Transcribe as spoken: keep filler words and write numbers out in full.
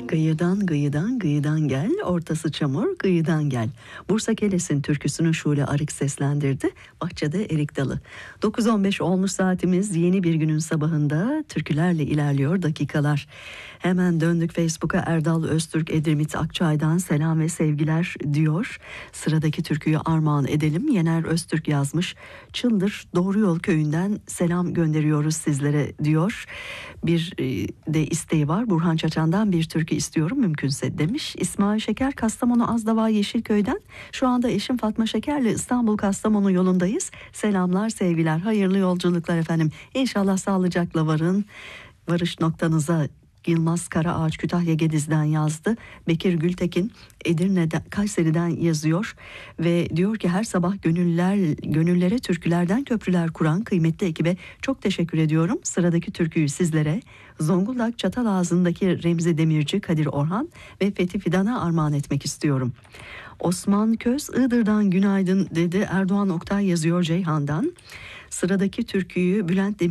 Gıyıdan gıyıdan gıyıdan gel, ortası çamur gıyıdan gel. Bursa Keles'in türküsünü Şule Arık seslendirdi. Bahçede erik dalı. dokuz on beş olmuş saatimiz, yeni bir günün sabahında türkülerle ilerliyor dakikalar. Hemen döndük Facebook'a. Erdal Öztürk Edremit Akçay'dan selam ve sevgiler diyor. Sıradaki türküyü armağan edelim. Yener Öztürk yazmış. Çıldır Doğru Yol köyünden selam gönderiyoruz sizlere diyor. Bir de isteği var. Burhan Çaçan'dan bir türkü istiyorum mümkünse demiş. İsmail Şeker Kastamonu Azdava Yeşilköy'den. Şu anda eşim Fatma Şeker'le İstanbul Kastamonu yolundayız. Selamlar, sevgiler, hayırlı yolculuklar efendim. İnşallah sağlıcakla varın. Varış noktanıza Yılmaz Karaağaç Kütahya Gediz'den yazdı. Bekir Gültekin Edirne'den, Kayseri'den yazıyor ve diyor ki her sabah gönüller gönüllere türkülerden köprüler kuran kıymetli ekibe çok teşekkür ediyorum. Sıradaki türküyü sizlere Zonguldak Çatalazı'ndaki Remzi Demirci, Kadir Orhan ve Fethi Fidan'a armağan etmek istiyorum. Osman Köz Iğdır'dan günaydın dedi. Erdoğan Oktay yazıyor Ceyhan'dan. Sıradaki türküyü Bülent Demir